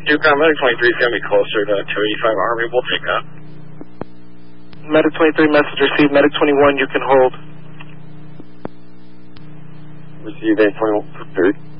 Yukon Medic 23 is going to be closer to 285 Army. We'll take that. Medic 23, message received. Medic 21, you can hold. Receive A 21.